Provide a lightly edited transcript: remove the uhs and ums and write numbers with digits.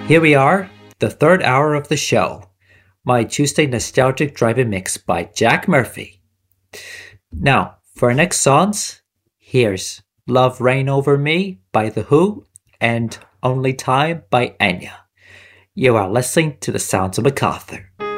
Here we are, the third hour of the show. My Tuesday Nostalgic Drive-In Mix by Jack Murphy. Now, for our next songs, here's Love Reign Over Me by The Who and Only Time by Enya. You are listening to the sounds of MacArthur.